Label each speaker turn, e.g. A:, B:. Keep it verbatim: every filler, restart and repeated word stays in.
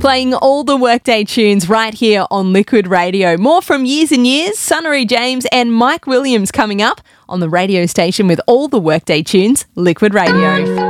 A: playing all the Workday tunes right here on Liquid Radio. More from Years and Years, Sunnery James and Mike Williams coming up on the radio station with all the Workday tunes, Liquid Radio.